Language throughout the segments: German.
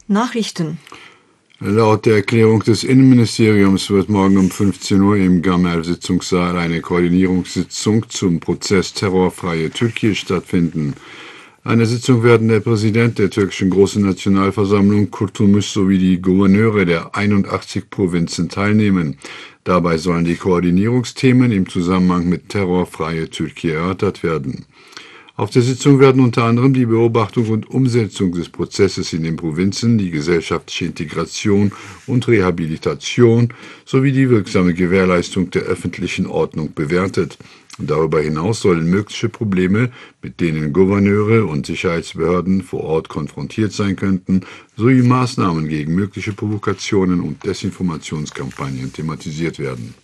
Nachrichten. Laut der Erklärung des Innenministeriums wird morgen um 15 Uhr im Gamal-Sitzungssaal eine Koordinierungssitzung zum Prozess Terrorfreie Türkei stattfinden. An der Sitzung werden der Präsident der türkischen Großen Nationalversammlung Kurtulmuş sowie die Gouverneure der 81 Provinzen teilnehmen. Dabei sollen die Koordinierungsthemen im Zusammenhang mit Terrorfreie Türkei erörtert werden. Auf der Sitzung werden unter anderem die Beobachtung und Umsetzung des Prozesses in den Provinzen, die gesellschaftliche Integration und Rehabilitation sowie die wirksame Gewährleistung der öffentlichen Ordnung bewertet. Darüber hinaus sollen mögliche Probleme, mit denen Gouverneure und Sicherheitsbehörden vor Ort konfrontiert sein könnten, sowie Maßnahmen gegen mögliche Provokationen und Desinformationskampagnen thematisiert werden.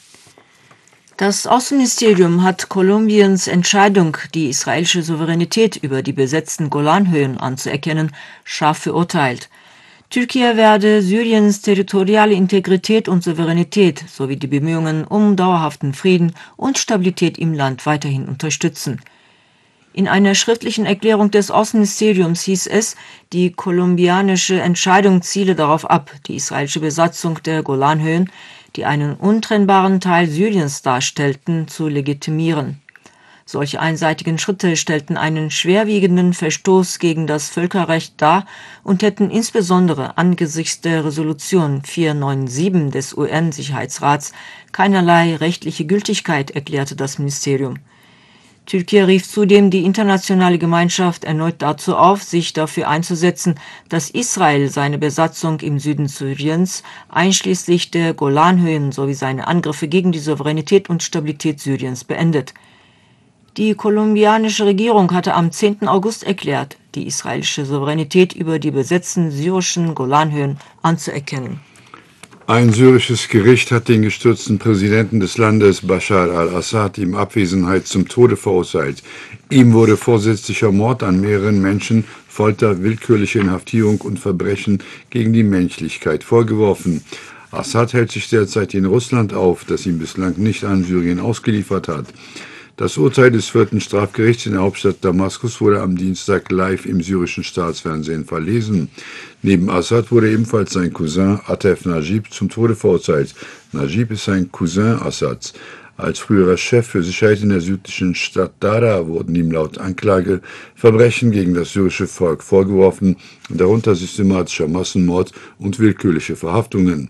Das Außenministerium hat Kolumbiens Entscheidung, die israelische Souveränität über die besetzten Golanhöhen anzuerkennen, scharf verurteilt. Türkei werde Syriens territoriale Integrität und Souveränität sowie die Bemühungen um dauerhaften Frieden und Stabilität im Land weiterhin unterstützen. In einer schriftlichen Erklärung des Außenministeriums hieß es, die kolumbianische Entscheidung ziele darauf ab, die israelische Besatzung der Golanhöhen, die einen untrennbaren Teil Syriens darstellten, zu legitimieren. Solche einseitigen Schritte stellten einen schwerwiegenden Verstoß gegen das Völkerrecht dar und hätten insbesondere angesichts der Resolution 497 des UN-Sicherheitsrats keinerlei rechtliche Gültigkeit, erklärte das Ministerium. Türkei rief zudem die internationale Gemeinschaft erneut dazu auf, sich dafür einzusetzen, dass Israel seine Besatzung im Süden Syriens, einschließlich der Golanhöhen sowie seine Angriffe gegen die Souveränität und Stabilität Syriens beendet. Die kolumbianische Regierung hatte am 10. August erklärt, die israelische Souveränität über die besetzten syrischen Golanhöhen anzuerkennen. Ein syrisches Gericht hat den gestürzten Präsidenten des Landes Bashar al-Assad in Abwesenheit zum Tode verurteilt. Ihm wurde vorsätzlicher Mord an mehreren Menschen, Folter, willkürliche Inhaftierung und Verbrechen gegen die Menschlichkeit vorgeworfen. Assad hält sich derzeit in Russland auf, das ihn bislang nicht an Syrien ausgeliefert hat. Das Urteil des 4. Strafgerichts in der Hauptstadt Damaskus wurde am Dienstag live im syrischen Staatsfernsehen verlesen. Neben Assad wurde ebenfalls sein Cousin Atef Najib zum Tode verurteilt. Najib ist ein Cousin Assads. Als früherer Chef für Sicherheit in der südlichen Stadt Dara wurden ihm laut Anklage Verbrechen gegen das syrische Volk vorgeworfen, darunter systematischer Massenmord und willkürliche Verhaftungen.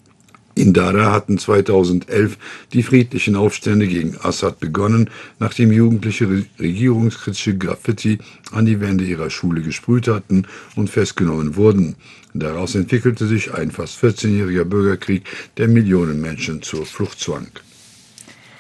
In Dara hatten 2011 die friedlichen Aufstände gegen Assad begonnen, nachdem Jugendliche regierungskritische Graffiti an die Wände ihrer Schule gesprüht hatten und festgenommen wurden. Daraus entwickelte sich ein fast 14-jähriger Bürgerkrieg, der Millionen Menschen zur Flucht zwang.